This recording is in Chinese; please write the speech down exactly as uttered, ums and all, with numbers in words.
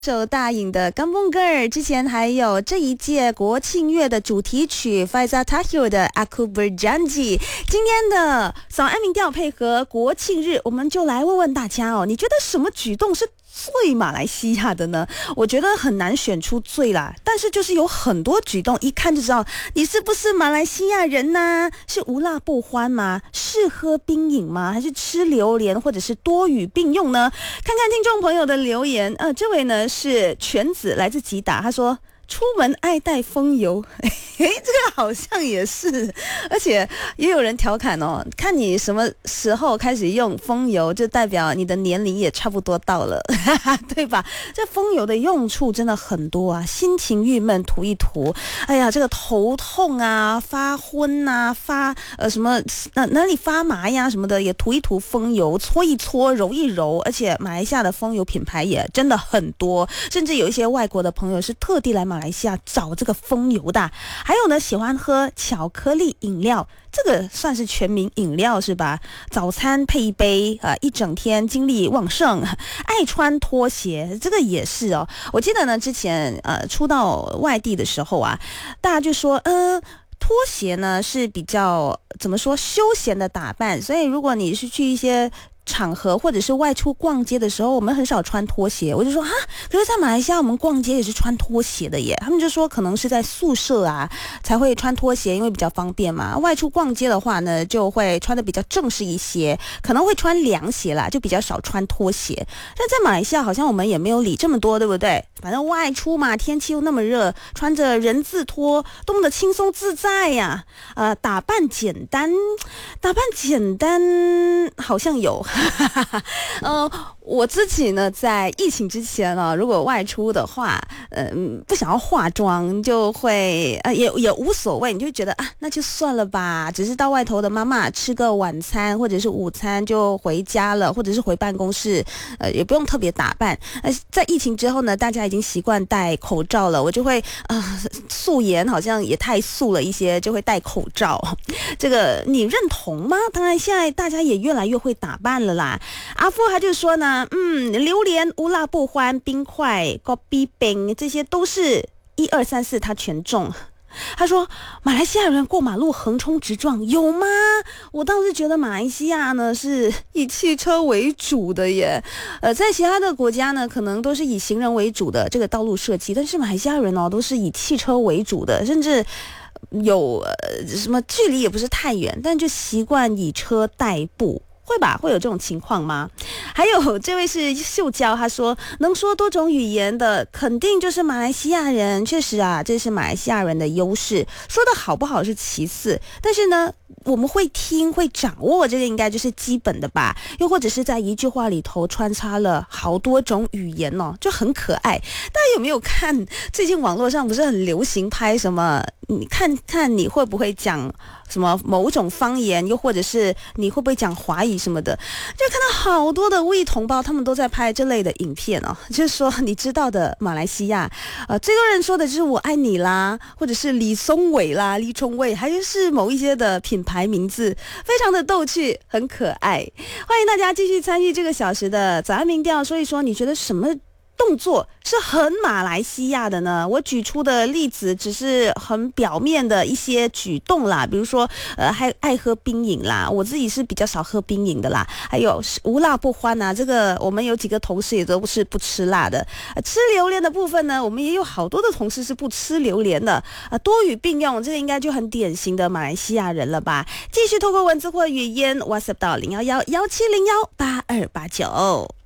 首大颖的《Kampung Girl》，之前还有这一届国庆月的主题曲 Faizal Tahir 的 Aku Berjanji。今天的早安民调配合国庆日，我们就来问问大家哦，你觉得什么举动是最马来西亚的呢？我觉得很难选出最啦，但是就是有很多举动一看就知道你是不是马来西亚人呢、啊？是无辣不欢吗？是喝冰饮吗？还是吃榴莲，或者是多语并用呢？看看听众朋友的留言，呃，这位呢是全子，来自吉打，他说出门爱带风油，诶，这个好像也是，而且也有人调侃哦，看你什么时候开始用风油，就代表你的年龄也差不多到了，对吧？这风油的用处真的很多啊，心情郁闷涂一涂，哎呀，这个头痛啊、发昏啊、发呃什么哪哪里发麻呀什么的，也涂一涂风油，搓一搓、揉一揉，而且马来西亚的风油品牌也真的很多，甚至有一些外国的朋友是特地来马来西亚找这个风油的。还有呢，喜欢喝巧克力饮料，这个算是全民饮料是吧？早餐配一杯，呃，一整天精力旺盛。爱穿拖鞋，这个也是哦。我记得呢，之前呃出到外地的时候啊，大家就说，呃。拖鞋呢是比较怎么说休闲的打扮，所以如果你是去一些场合或者是外出逛街的时候，我们很少穿拖鞋。我就说哈，可是在马来西亚我们逛街也是穿拖鞋的耶。他们就说可能是在宿舍啊才会穿拖鞋，因为比较方便嘛。外出逛街的话呢，就会穿的比较正式一些，可能会穿凉鞋啦，就比较少穿拖鞋。但在马来西亚好像我们也没有理这么多，对不对？反正外出嘛，天气又那么热，穿着人字拖多么的轻松自在呀、啊！呃，打扮简单，打扮简单好像有。呃，我自己呢，在疫情之前呢、啊，如果外出的话，嗯、呃，不想要化妆，就会呃也也无所谓，你就觉得啊，那就算了吧，只是到外头的妈妈吃个晚餐或者是午餐就回家了，或者是回办公室，呃，也不用特别打扮。呃，在疫情之后呢，大家已经习惯戴口罩了，我就会呃素颜好像也太素了一些，就会戴口罩。这个你认同吗？当然，现在大家也越来越会打扮了啦。阿富他就说呢，嗯，榴莲、无辣不欢、冰块、咖啡冰，这些都是一二三四，他全中。他说马来西亚人过马路横冲直撞有吗？我倒是觉得马来西亚呢是以汽车为主的耶，呃，在其他的国家呢可能都是以行人为主的这个道路设计，但是马来西亚人哦都是以汽车为主的，甚至有呃什么距离也不是太远，但就习惯以车代步。会吧？会有这种情况吗？还有这位是秀娇，他说能说多种语言的肯定就是马来西亚人。确实啊，这是马来西亚人的优势，说的好不好是其次，但是呢我们会听会掌握，这个应该就是基本的吧。又或者是在一句话里头穿插了好多种语言哦，就很可爱。大家有没有看最近网络上不是很流行拍什么你看看你会不会讲什么某种方言，又或者是你会不会讲华语什么的，就看到好多的卫同胞他们都在拍这类的影片哦，就是说你知道的马来西亚呃，最多人说的就是我爱你啦，或者是李松伟啦、李崇伟，还是某一些的品牌名字，非常的逗趣，很可爱。欢迎大家继续参与这个小时的早安民调，说一说你觉得什么动作是很马来西亚的呢？我举出的例子只是很表面的一些举动啦，比如说呃，还爱喝冰饮啦，我自己是比较少喝冰饮的啦。还有无辣不欢啊，这个我们有几个同事也都是不吃辣的。呃、吃榴莲的部分呢，我们也有好多的同事是不吃榴莲的。呃，多语并用，这个应该就很典型的马来西亚人了吧？继续透过文字或语言 WhatsApp 到零幺幺幺七零幺八二八九。